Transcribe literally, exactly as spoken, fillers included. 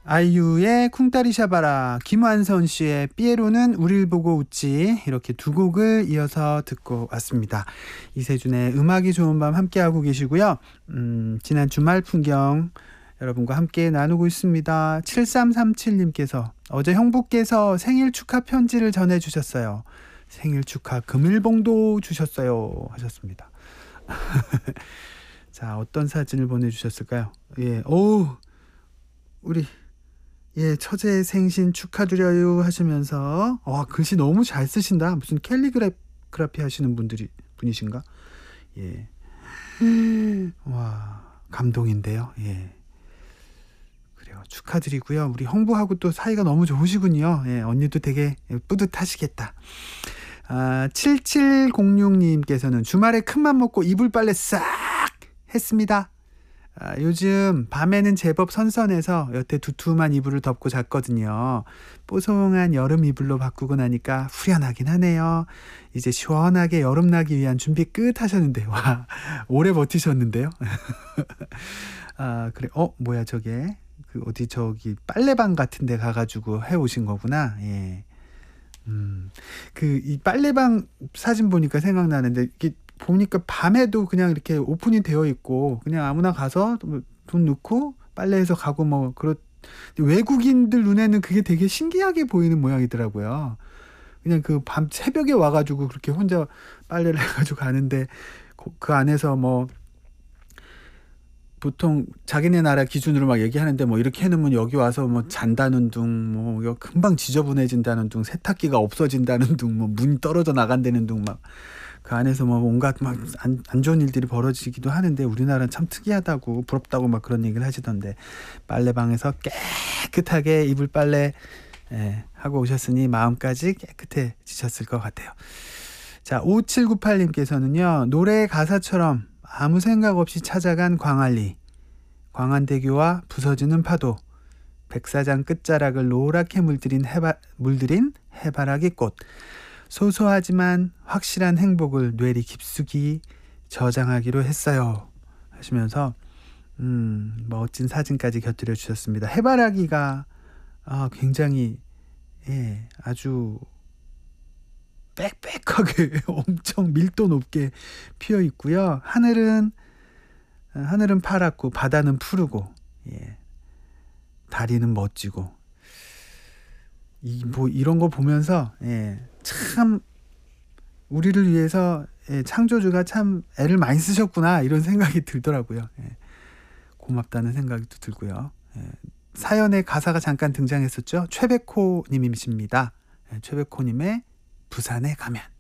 아이유의 쿵따리 샤바라, 김완선 씨의 삐에로는 우릴 보고 웃지, 이렇게 두 곡을 이어서 듣고 왔습니다. 이세준의 음악이 좋은 밤 함께하고 계시고요. 음, 지난 주말 풍경 여러분과 함께 나누고 있습니다. 칠삼삼칠님께서 어제 형부께서 생일 축하 편지를 전해주셨어요. 생일 축하 금일봉도 주셨어요 하셨습니다. 자, 어떤 사진을 보내주셨을까요? 예, 오, 우리 예, 처제 생신 축하드려요 하시면서, 와, 글씨 너무 잘 쓰신다. 무슨 캘리그라피 하시는 분들이 분이신가? 예, 와, 감동인데요. 예, 그래요. 축하드리고요. 우리 형부하고 또 사이가 너무 좋으시군요. 예, 언니도 되게 뿌듯하시겠다. 아, 칠칠공육님께서는 주말에 큰맘 먹고 이불 빨래 싹 했습니다. 아, 요즘 밤에는 제법 선선해서 여태 두툼한 이불을 덮고 잤거든요. 뽀송한 여름 이불로 바꾸고 나니까 후련하긴 하네요. 이제 시원하게 여름 나기 위한 준비 끝 하셨는데, 와, 오래 버티셨는데요. 아, 그래. 어, 뭐야 저게? 그 어디 저기 빨래방 같은 데 가가지고 해 오신 거구나. 예. 음, 그 이 빨래방 사진 보니까 생각나는데, 이게 보니까 밤에도 그냥 이렇게 오픈이 되어 있고 그냥 아무나 가서 돈 넣고 빨래해서 가고 뭐 그렇. 외국인들 눈에는 그게 되게 신기하게 보이는 모양이더라고요. 그냥 그 밤 새벽에 와가지고 그렇게 혼자 빨래를 해가지고 가는데, 그 안에서 뭐 보통 자기네 나라 기준으로 막 얘기하는데, 뭐 이렇게 해놓으면 여기 와서 뭐 잔다는 둥, 뭐 이거 금방 지저분해진다는 둥, 세탁기가 없어진다는 둥, 뭐 문 떨어져 나간다는 둥, 막 그 안에서 뭐 온갖 막 안 안 좋은 일들이 벌어지기도 하는데, 우리나라는 참 특이하다고 부럽다고 막 그런 얘기를 하시던데, 빨래방에서 깨끗하게 이불 빨래 예, 하고 오셨으니 마음까지 깨끗해지셨을 것 같아요. 자, 오칠구팔님께서는요 노래 가사처럼 아무 생각 없이 찾아간 광안리, 광안대교와 부서지는 파도, 백사장 끝자락을 노랗게 물들인 해바, 물들인 해바라기 꽃, 소소하지만 확실한 행복을 뇌리 깊숙이 저장하기로 했어요 하시면서 음, 멋진 사진까지 곁들여 주셨습니다. 해바라기가 아, 굉장히 예, 아주 빽빽하게 엄청 밀도 높게 피어 있고요. 하늘은 하늘은 파랗고 바다는 푸르고, 예, 다리는 멋지고, 이 뭐 이런 거 보면서 예, 참 우리를 위해서 예, 창조주가 참 애를 많이 쓰셨구나 이런 생각이 들더라고요. 예, 고맙다는 생각이 또 들고요. 예, 사연에 가사가 잠깐 등장했었죠. 최백호님이십니다. 예, 최백호님의 부산에 가면.